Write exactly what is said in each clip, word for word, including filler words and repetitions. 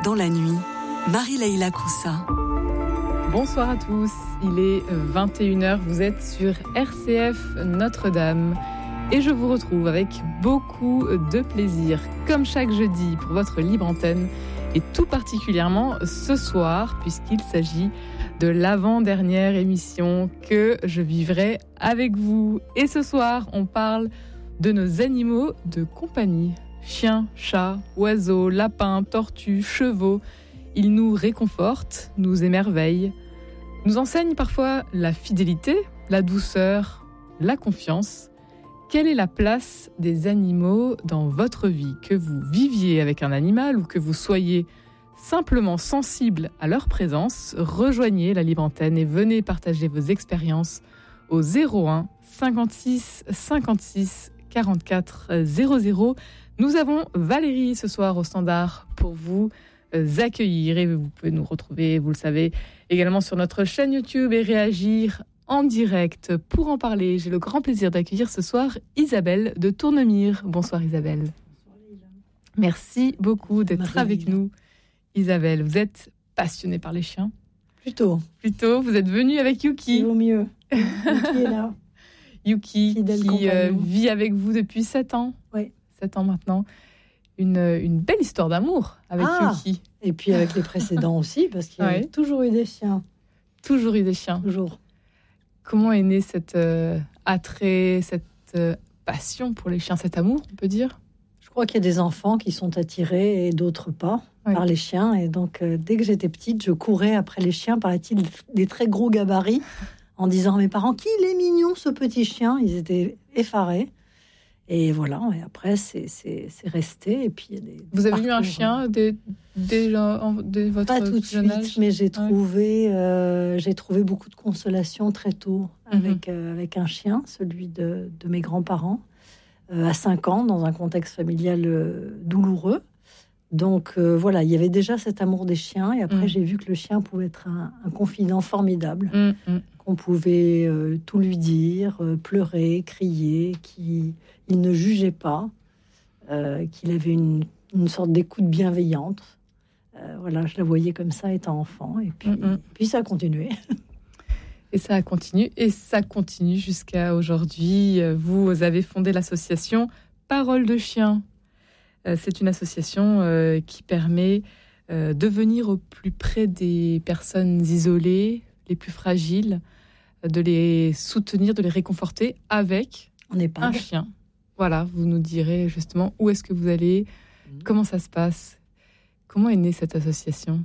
dans la nuit, Marie-Leila Koussa. Bonsoir à tous, il est vingt et une heures, vous êtes sur R C F Notre-Dame et je vous retrouve avec beaucoup de plaisir, comme chaque jeudi pour votre libre antenne et tout particulièrement ce soir puisqu'il s'agit de l'avant-dernière émission que je vivrai avec vous. Et ce soir, on parle de nos animaux de compagnie. Chiens, chats, oiseaux, lapins, tortues, chevaux. Ils nous réconfortent, nous émerveillent, nous enseignent parfois la fidélité, la douceur, la confiance. Quelle est la place des animaux dans votre vie ? Que vous viviez avec un animal ou que vous soyez simplement sensible à leur présence, rejoignez la libre antenne et venez partager vos expériences au zéro un cinquante-six cinquante-six quarante-quatre zéro zéro. Nous avons Valérie ce soir au standard pour vous accueillir et vous pouvez nous retrouver, vous le savez, également sur notre chaîne YouTube et réagir en direct. Pour en parler, j'ai le grand plaisir d'accueillir ce soir Isabelle de Tournemire. Bonsoir Isabelle. Bonsoir Leila. Merci beaucoup d'être Marie avec Leila. nous. Isabelle, vous êtes passionnée par les chiens. Plutôt. Plutôt, vous êtes venue avec Yuki. Il vaut mieux. Yuki est là. Yuki Fidèle qui euh, compagnon. vit avec vous depuis sept ans. Oui. sept ans maintenant. Une, une belle histoire d'amour avec Ah. Yuki. Et puis avec les précédents aussi, parce qu'il y a Ouais. toujours eu des chiens. Toujours eu des chiens. Toujours. Comment est né cet euh, attrait, cette euh, passion pour les chiens, cet amour, on peut dire ? Je crois qu'il y a des enfants qui sont attirés et d'autres pas Oui. par les chiens. Et donc, euh, dès que j'étais petite, je courais après les chiens, paraît-il, des très gros gabarits, en disant à mes parents, qu'il est mignon ce petit chien. Ils étaient effarés. Et voilà, et après, c'est, c'est, c'est resté. Et puis, il y a des, Vous avez eu un parcours, chien dès, dès, en- dès votre Pas tout de jeune suite, âge ? mais j'ai Ouais. trouvé, euh, j'ai trouvé beaucoup de consolation très tôt Mhm. avec, euh, avec un chien, celui de, de mes grands-parents, euh, à cinq ans, dans un contexte familial euh, douloureux. Donc euh, voilà, il y avait déjà cet amour des chiens. Et après, Mhm. j'ai vu que le chien pouvait être un, un confident formidable, Hum, hum. qu'on pouvait euh, tout lui dire, euh, pleurer, crier, qu'il il ne jugeait pas, euh, qu'il avait une, une sorte d'écoute bienveillante. Euh, voilà, je la voyais comme ça étant enfant, et puis, Mm-mm. puis ça a continué. Et ça continue, et ça continue jusqu'à aujourd'hui. Vous avez fondé l'association Parole de Chien. Euh, C'est une association euh, qui permet euh, de venir au plus près des personnes isolées, les plus fragiles, euh, de les soutenir, de les réconforter avec On n'est pas un chien. Voilà, vous nous direz justement où est-ce que vous allez, comment ça se passe, comment est née cette association.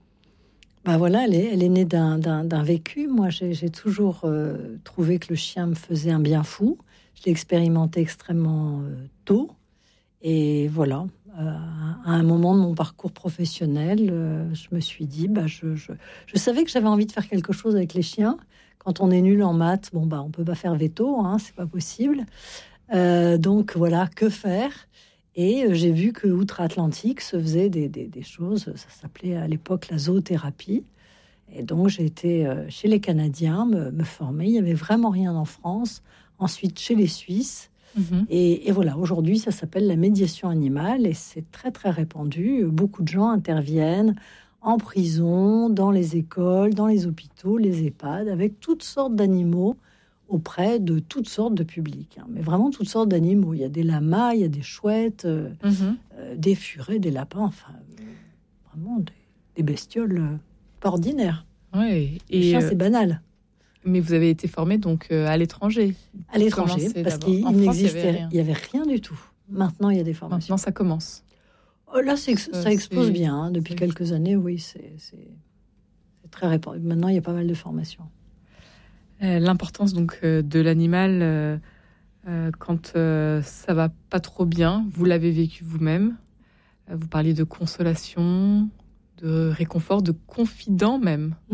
Bah voilà, elle est, elle est née d'un, d'un, d'un vécu. Moi, j'ai, j'ai toujours euh, trouvé que le chien me faisait un bien fou. Je l'ai expérimenté extrêmement euh, tôt. Et voilà, euh, à un moment de mon parcours professionnel, euh, je me suis dit, bah, je, je, je savais que j'avais envie de faire quelque chose avec les chiens. Quand on est nul en maths, bon, bah, on peut pas faire veto, hein, c'est pas possible. Euh, donc voilà, que faire ? Et euh, j'ai vu que outre-Atlantique se faisaient des, des, des choses, ça s'appelait à l'époque la zoothérapie. Et donc j'ai été euh, chez les Canadiens me, me former. Il n'y avait vraiment rien en France. Ensuite chez les Suisses. Mhm. Et, et voilà, aujourd'hui ça s'appelle la médiation animale et c'est très très répandu. Beaucoup de gens interviennent en prison, dans les écoles, dans les hôpitaux, les EHPAD, avec toutes sortes d'animaux auprès de toutes sortes de publics, hein. Mais vraiment toutes sortes d'animaux. Il y a des lamas, il y a des chouettes, euh, Mhm. euh, des furets, des lapins, enfin, euh, vraiment des, des bestioles euh, pas ordinaires. Ouais, Les et, chiens, euh, c'est banal. mais vous avez été formé donc euh, à l'étranger. À l'étranger, commencez parce d'abord. qu'il En France, il y n'existait avait rien. il y avait rien du tout. Maintenant, il y a des formations. Maintenant, ça commence. Oh, là, c'est, ça Euh, explose c'est- bien. hein. Depuis c'est- quelques années, oui, c'est, c'est, c'est très répandu. Maintenant, il y a pas mal de formations. Euh, l'importance donc euh, de l'animal euh, euh, quand euh, ça va pas trop bien. Vous l'avez vécu vous-même. Euh, vous parliez de consolation, de réconfort, de confident même. Mm.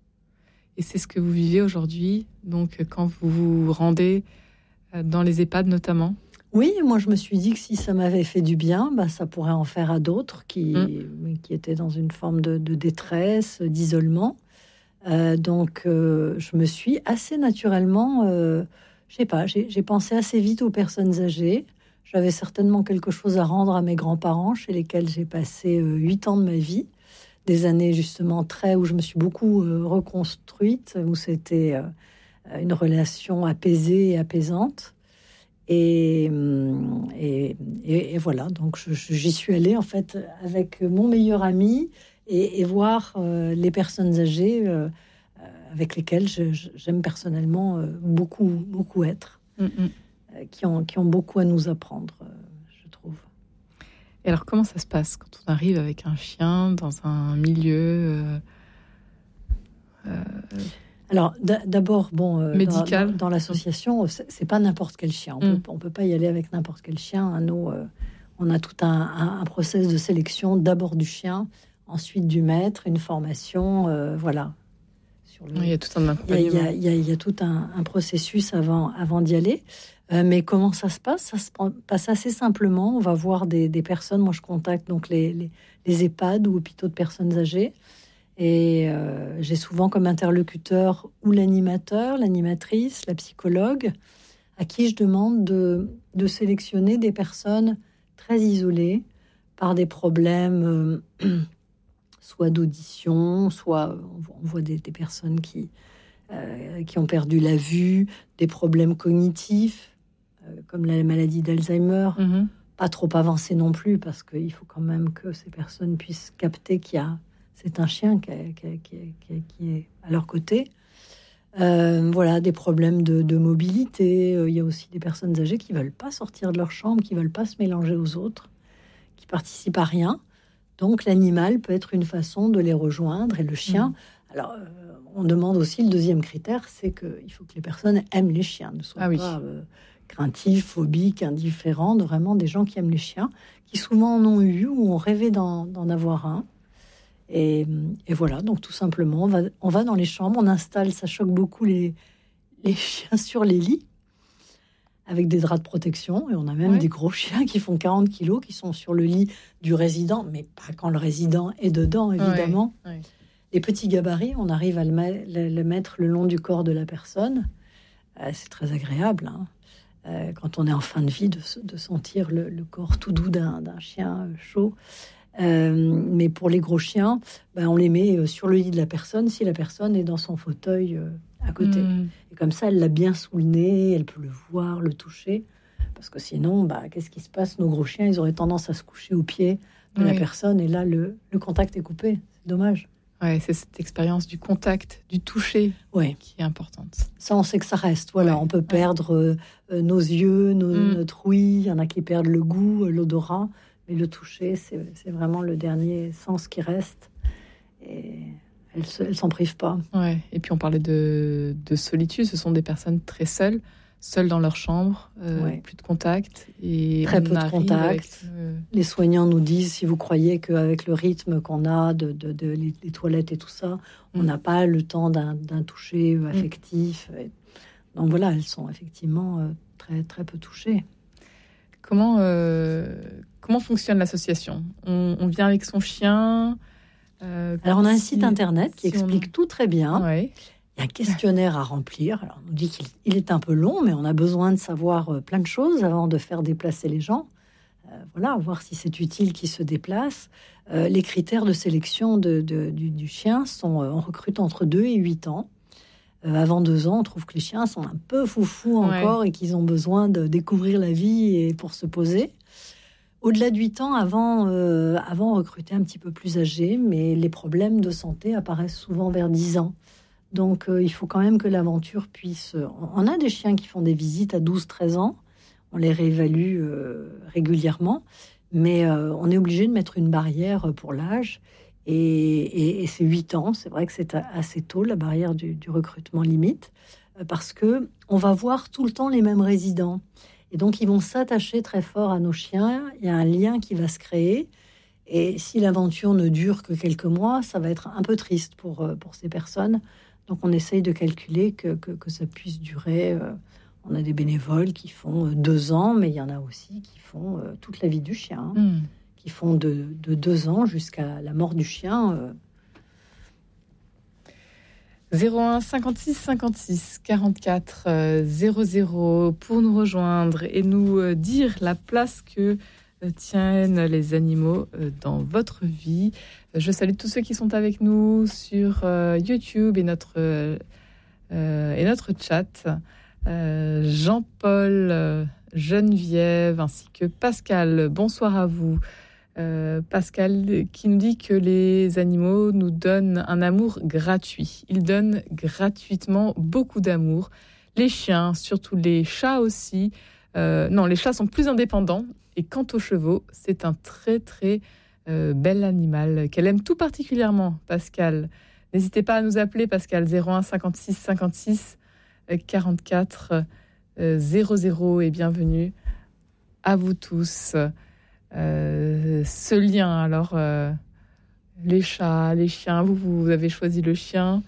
Et c'est ce que vous vivez aujourd'hui. Donc euh, quand vous vous rendez euh, dans les EHPAD notamment. Oui, moi je me suis dit que si ça m'avait fait du bien, bah, ça pourrait en faire à d'autres qui, Mm. qui étaient dans une forme de, de détresse, d'isolement. Euh, donc euh, je me suis assez naturellement, euh, je sais pas, j'ai, j'ai pensé assez vite aux personnes âgées. J'avais certainement quelque chose à rendre à mes grands-parents, chez lesquels j'ai passé euh, huit ans de ma vie. des années justement très où je me suis beaucoup euh, reconstruite, où c'était euh, une relation apaisée et apaisante. Et, et, et, et voilà, donc je, j'y suis allée en fait avec mon meilleur ami et, et voir euh, les personnes âgées euh, avec lesquelles je, je, j'aime personnellement euh, beaucoup, beaucoup être, mm-hmm. euh, qui, ont, qui ont beaucoup à nous apprendre, euh, je trouve. Et alors, comment ça se passe quand on arrive avec un chien dans un milieu euh, euh, Alors, d'abord, bon, euh, médical. Dans, dans, dans l'association, c'est, c'est pas n'importe quel chien. On, mm. peut, on peut pas y aller avec n'importe quel chien. Nous, euh, on a tout un, un, un process de sélection, d'abord du chien, ensuite du maître, une formation, euh, voilà. Sur le, il y a tout un accompagnement. Il y a, il y a, il y a tout un, un processus avant, avant d'y aller. Euh, mais comment ça se passe? Ça se passe assez simplement. On va voir des, des personnes. Moi, je contacte donc les, les, les EHPAD ou hôpitaux de personnes âgées. Et euh, j'ai souvent comme interlocuteur ou l'animateur, l'animatrice, la psychologue, à qui je demande de, de sélectionner des personnes très isolées par des problèmes, euh, soit d'audition, soit on voit des, des personnes qui, euh, qui ont perdu la vue, des problèmes cognitifs, euh, comme la maladie d'Alzheimer, mm-hmm. pas trop avancés non plus, parce qu'il faut quand même que ces personnes puissent capter qu'il y a c'est un chien qui, qui, qui, qui est à leur côté. Euh, voilà, des problèmes de, de mobilité. Euh, il y a aussi des personnes âgées qui ne veulent pas sortir de leur chambre, qui ne veulent pas se mélanger aux autres, qui participent à rien. Donc, l'animal peut être une façon de les rejoindre. Et le chien... Mmh. Alors, euh, on demande aussi, le deuxième critère, c'est qu'il faut que les personnes aiment les chiens, ne soient ah, oui. pas euh, craintifs, phobiques, indifférents, vraiment des gens qui aiment les chiens, qui souvent en ont eu ou ont rêvé d'en, d'en avoir un. Et, et voilà, donc tout simplement, on va, on va dans les chambres, on installe, ça choque beaucoup les, les chiens sur les lits, avec des draps de protection. Et on a même ouais. des gros chiens qui font quarante kilos, qui sont sur le lit du résident, mais pas quand le résident est dedans, évidemment. Ouais, ouais. Les petits gabarits, on arrive à le, le, le mettre le long du corps de la personne. Euh, c'est très agréable, hein. euh, quand on est en fin de vie, de, de sentir le, le corps tout doux d'un, d'un chien chaud. Euh, mais pour les gros chiens, ben on les met sur le lit de la personne si la personne est dans son fauteuil euh, à côté. Mmh. Et comme ça, elle l'a bien sous le nez, elle peut le voir, le toucher. Parce que sinon, bah, qu'est-ce qui se passe? Nos gros chiens, ils auraient tendance à se coucher au pied de oui. la personne. Et là, le, le contact est coupé. C'est dommage. Ouais, c'est cette expérience du contact, du toucher ouais. qui est importante. Ça, on sait que ça reste. Voilà, ouais. on peut perdre ouais. euh, nos yeux, nos, mmh. notre ouïe. Il y en a qui perdent le goût, l'odorat. Mais le toucher, c'est, c'est vraiment le dernier sens qui reste. Et elles ne s'en privent pas. Ouais. Et puis, on parlait de, de solitude. Ce sont des personnes très seules, seules dans leur chambre, euh, ouais. plus de contact. Et très peu de contact. Le... Les soignants nous disent, si vous croyez qu'avec le rythme qu'on a, de, de, de les, les toilettes et tout ça, mmh. on n'a pas le temps d'un, d'un toucher affectif. Mmh. Et donc voilà, elles sont effectivement euh, très, très peu touchées. Comment, euh, comment fonctionne l'association? on, on vient avec son chien euh, Alors, on a un si, site internet qui si explique on... tout très bien. Ouais. Il y a un questionnaire à remplir. Alors, on nous dit qu'il il est un peu long, mais on a besoin de savoir plein de choses avant de faire déplacer les gens. Euh, voilà, voir si c'est utile qu'ils se déplacent. Euh, les critères de sélection de, de, du, du chien sont... Euh, on recrute entre deux et huit ans. Euh, avant deux ans, on trouve que les chiens sont un peu foufous encore ouais. et qu'ils ont besoin de découvrir la vie et pour se poser. Au-delà de huit ans, avant, euh, avant, on recrutait un petit peu plus âgé, mais les problèmes de santé apparaissent souvent vers dix ans. Donc, euh, il faut quand même que l'aventure puisse... On a des chiens qui font des visites à douze treize ans. On les réévalue euh, régulièrement, mais euh, on est obligé de mettre une barrière pour l'âge. Et, et, et c'est huit ans, c'est vrai que c'est assez tôt, la barrière du, du recrutement limite, parce que on va voir tout le temps les mêmes résidents. Et donc, ils vont s'attacher très fort à nos chiens. Il y a un lien qui va se créer. Et si l'aventure ne dure que quelques mois, ça va être un peu triste pour, pour ces personnes. Donc, on essaye de calculer que, que, que ça puisse durer. On a des bénévoles qui font deux ans, mais il y en a aussi qui font toute la vie du chien. Mmh. Qui font de, de deux ans jusqu'à la mort du chien. Euh. zéro un cinquante-six cinquante-six quarante-quatre zéro zéro pour nous rejoindre et nous dire la place que tiennent les animaux dans votre vie. Je salue tous ceux qui sont avec nous sur YouTube et notre, euh, et notre chat. Euh, Jean-Paul, euh, Geneviève ainsi que Pascal, bonsoir à vous. Euh, Pascal qui nous dit que les animaux nous donnent un amour gratuit. Ils donnent gratuitement beaucoup d'amour. Les chiens, surtout les chats aussi. Euh, non, les chats sont plus indépendants. Et quant aux chevaux, c'est un très très euh, bel animal qu'elle aime tout particulièrement, Pascal. N'hésitez pas à nous appeler, Pascal, zéro un cinquante-six cinquante-six quarante-quatre zéro zéro et bienvenue à vous tous. Euh, ce lien, alors, euh, les chats, les chiens, vous, vous avez choisi le chien.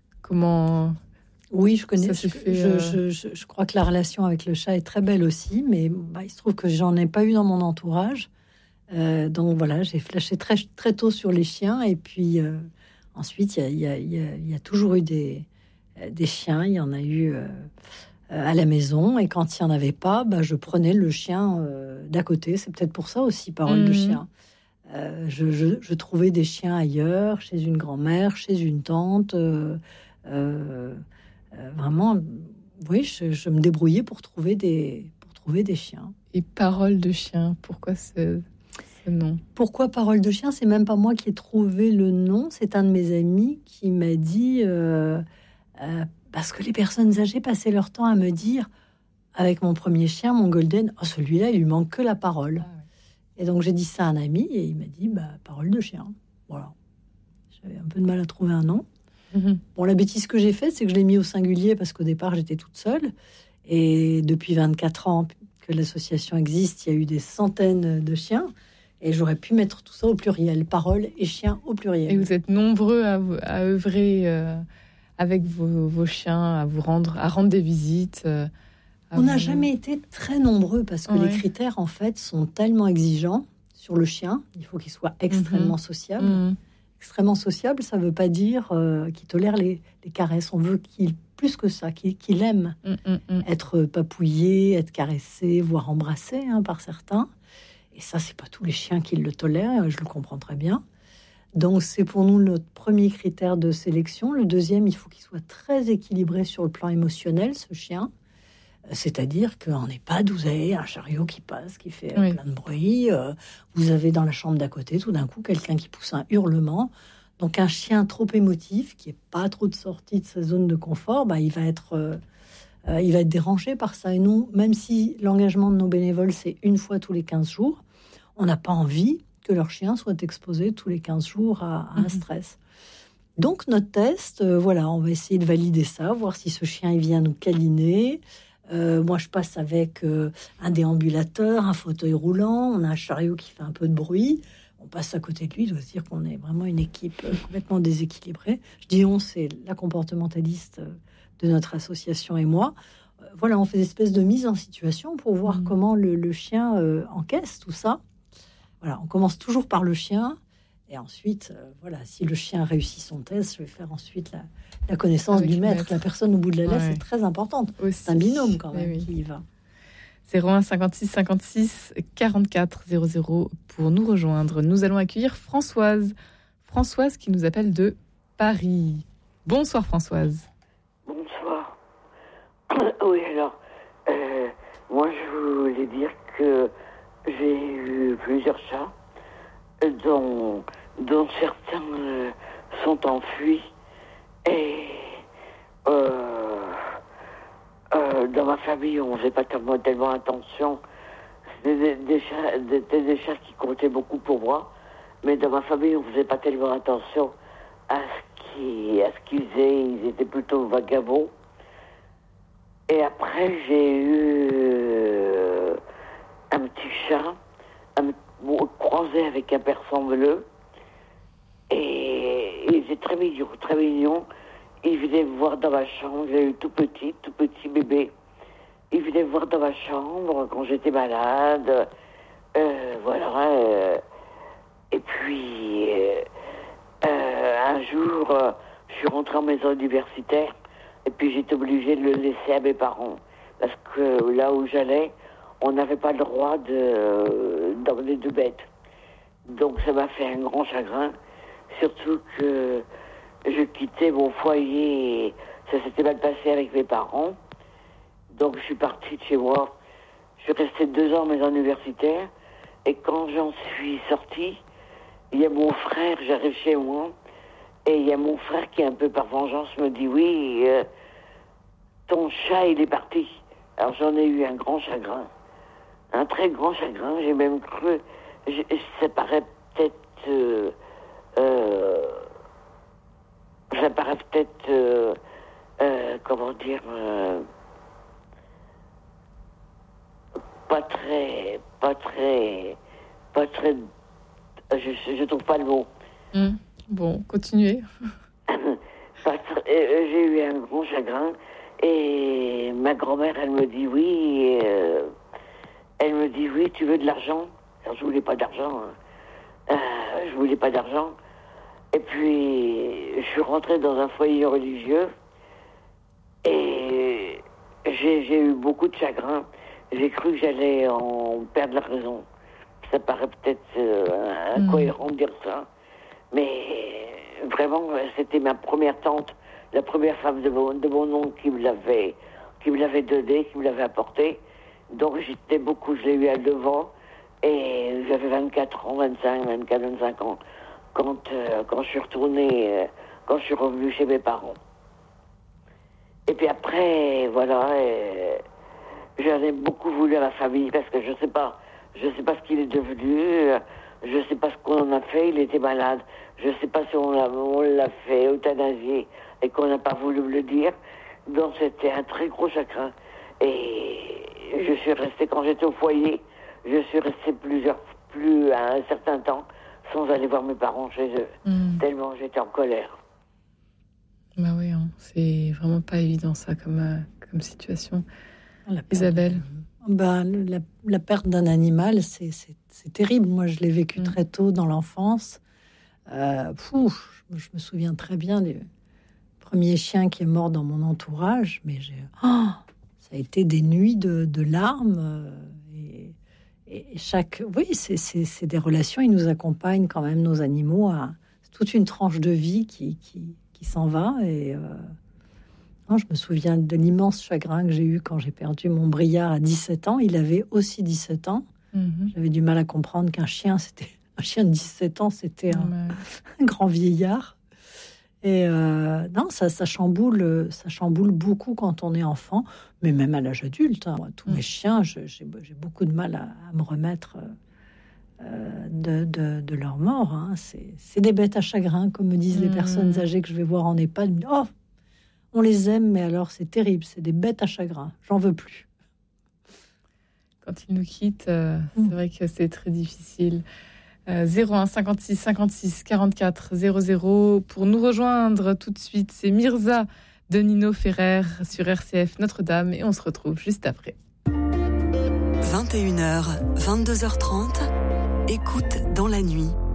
Comment Oui, je connais. ça Je, s'est fait, je, euh... je, je, je crois que la relation avec le chat est très belle aussi, mais bah, il se trouve que j'en ai pas eu dans mon entourage. Euh, donc voilà, j'ai flashé très, très tôt sur les chiens. Et puis euh, ensuite, il y a, y, a, y a toujours eu des, des chiens. Il y en a eu... Euh, à la maison, et quand il n'y en avait pas, bah, je prenais le chien euh, d'à côté. C'est peut-être pour ça aussi, parole mmh. de chien. Euh, je, je, je trouvais des chiens ailleurs, chez une grand-mère, chez une tante. Euh, euh, euh, vraiment, oui, je, je me débrouillais pour trouver des, pour trouver des chiens. Et parole de chien, pourquoi ce, ce nom ? Pourquoi parole de chien ? C'est même pas moi qui ai trouvé le nom, c'est un de mes amis qui m'a dit... Euh, euh, Parce que les personnes âgées passaient leur temps à me dire, avec mon premier chien, mon golden, oh, celui-là, il lui manque que la parole. Ah ouais. Et donc, j'ai dit ça à un ami, et il m'a dit, bah, parole de chien. Voilà. J'avais un peu de mal à trouver un nom. Mm-hmm. Bon, la bêtise que j'ai faite, c'est que je l'ai mis au singulier, parce qu'au départ, j'étais toute seule. Et depuis vingt-quatre ans que l'association existe, il y a eu des centaines de chiens. Et j'aurais pu mettre tout ça au pluriel. Parole et chien au pluriel. Et vous êtes nombreux à, à œuvrer... Euh... avec vos, vos chiens, à vous rendre, à rendre des visites. Euh, On n'a vous... jamais été très nombreux parce que ouais. les critères en fait sont tellement exigeants sur le chien. Il faut qu'il soit extrêmement mmh. sociable. Mmh. Extrêmement sociable, ça ne veut pas dire euh, qu'il tolère les, les caresses. On veut qu'il plus que ça, qu'il, qu'il aime mmh. être papouillé, être caressé, voire embrassé hein, par certains. Et ça, c'est pas tous les chiens qui le tolèrent. Je le comprends très bien. Donc, c'est pour nous notre premier critère de sélection. Le deuxième, il faut qu'il soit très équilibré sur le plan émotionnel, ce chien. C'est-à-dire qu'en EHPAD, vous avez un chariot qui passe, qui fait oui. plein de bruit. Vous avez dans la chambre d'à côté, tout d'un coup, quelqu'un qui pousse un hurlement. Donc, un chien trop émotif, qui n'est pas trop de sortie de sa zone de confort, bah, il va être, euh, il va être dérangé par ça. Et nous, même si l'engagement de nos bénévoles, c'est une fois tous les quinze jours, on n'a pas envie que leur chien soit exposé tous les quinze jours à, à un stress. Donc, notre test, euh, voilà, on va essayer de valider ça, voir si ce chien il vient nous câliner. Euh, moi, je passe avec euh, un déambulateur, un fauteuil roulant, on a un chariot qui fait un peu de bruit. On passe à côté de lui, il doit se dire qu'on est vraiment une équipe euh, complètement déséquilibrée. Je dis on, c'est la comportementaliste de notre association et moi. Euh, voilà, on fait des espèces de mise en situation pour voir mmh. comment le, le chien euh, encaisse tout ça. Voilà, on commence toujours par le chien, et ensuite, euh, voilà, si le chien réussit son test, je vais faire ensuite la, la connaissance Avec du maître. maître. La personne au bout de la laisse ouais. est très importante. Aussi. C'est un binôme quand même oui. qui y va. zéro un cinquante-six cinquante-six quarante-quatre zéro zéro pour nous rejoindre. Nous allons accueillir Françoise. Françoise qui nous appelle de Paris. Bonsoir Françoise. Bonsoir. Oui, alors, euh, moi je voulais dire que j'ai eu plusieurs chats, dont, dont certains euh, sont enfuis. Et euh, euh, dans ma famille, on ne faisait pas tellement, tellement attention. C'était des, des, chats, des, des chats qui comptaient beaucoup pour moi. Mais dans ma famille, on ne faisait pas tellement attention à ce qu'ils, à ce qu'ils faisaient. Ils étaient plutôt vagabonds. Et après, j'ai eu... Euh, un petit chat, un, bon, croisé avec un persan bleu, et il était très mignon, très mignon. Il venait me voir dans ma chambre, j'ai eu tout petit, tout petit bébé. Il venait me voir dans ma chambre quand j'étais malade, euh, voilà. Euh, et puis, euh, euh, un jour, euh, je suis rentré en maison universitaire, et puis j'étais obligée de le laisser à mes parents, parce que là où j'allais, on n'avait pas le droit de d'emmener de bêtes. Donc ça m'a fait un grand chagrin, surtout que je quittais mon foyer, et ça s'était mal passé avec mes parents. Donc je suis partie de chez moi. Je suis restée deux ans à mes universitaires. Et quand j'en suis sortie, il y a mon frère, j'arrive chez moi, et il y a mon frère qui, un peu par vengeance, me dit « Oui, euh, ton chat, il est parti. » Alors j'en ai eu un grand chagrin, un très grand chagrin. J'ai même cru, je, ça paraît peut-être, euh, euh, ça paraît peut-être, euh, euh, comment dire, euh, pas très, pas très, pas très, je, je trouve pas le mot. Mmh. Bon, continuez. Pas très, euh, j'ai eu un grand chagrin. Et ma grand-mère, elle me dit oui, euh, elle me dit oui, tu veux de l'argent? Alors je voulais pas d'argent, hein. euh, je voulais pas d'argent. Et puis je suis rentrée dans un foyer religieux et j'ai, j'ai eu beaucoup de chagrin. J'ai cru que j'allais en perdre la raison. Ça paraît peut-être euh, incohérent de dire ça, mais vraiment, c'était ma première tante, la première femme de mon, de mon oncle qui me l'avait, qui me l'avait donné, qui me l'avait apporté. Donc j'étais beaucoup, je l'ai eu à devant, et j'avais vingt-quatre ans, vingt-cinq, vingt-quatre, vingt-cinq ans, quand, euh, quand je suis retournée, euh, quand je suis revenue chez mes parents. Et puis après, voilà, euh, j'en ai beaucoup voulu à ma famille, parce que je sais pas, je sais pas ce qu'il est devenu, je sais pas ce qu'on en a fait, il était malade, je sais pas si on l'a, on l'a fait euthanasier, et qu'on n'a pas voulu me le dire. Donc c'était un très gros chagrin. Et je suis restée, quand j'étais au foyer, je suis restée plusieurs, plus à un certain temps, sans aller voir mes parents chez eux, mmh. tellement j'étais en colère. Bah oui, hein, c'est vraiment pas évident ça comme, euh, comme situation. Isabelle? Bah, la, la perte d'un animal, c'est, c'est, c'est terrible. Moi, je l'ai vécu mmh. très tôt dans l'enfance. Euh, pfff, je me souviens très bien du premier chien qui est mort dans mon entourage, mais j'ai, oh, ça a été des nuits de, de larmes. Et, et chaque, oui, c'est, c'est, c'est des relations. Ils nous accompagnent quand même, nos animaux, à c'est toute une tranche de vie qui, qui, qui s'en va. Et euh, non, je me souviens de l'immense chagrin que j'ai eu quand j'ai perdu mon Briard à dix-sept ans. Il avait aussi dix-sept ans. Mm-hmm. J'avais du mal à comprendre qu'un chien, c'était un chien de dix-sept ans, c'était un, ouais. un grand vieillard. Et euh, non, ça, ça chamboule, ça chamboule beaucoup quand on est enfant, mais même à l'âge adulte. Hein. Moi, tous mmh. mes chiens, je, j'ai, j'ai beaucoup de mal à, à me remettre euh, de, de, de leur mort. Hein. C'est, c'est des bêtes à chagrin, comme me disent mmh. les personnes âgées que je vais voir en EHPAD. Oh, on les aime, mais alors c'est terrible, c'est des bêtes à chagrin. J'en veux plus. Quand ils nous quittent, euh, mmh. c'est vrai que c'est très difficile. Euh, zéro un cinquante-six cinquante-six quarante-quatre zéro zéro pour nous rejoindre tout de suite. C'est Mirza de Nino Ferrer sur R C F Notre-Dame et on se retrouve juste après. vingt et une heures, vingt-deux heures trente, écoute dans la nuit.